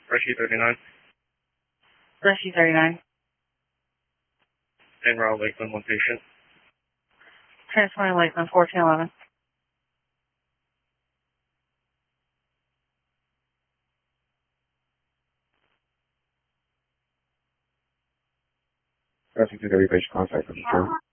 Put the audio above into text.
Rescue 39. Rescue 39. En route Lakeland, one patient. Transporting Lakeland 1411. Rescue 230, patient contact.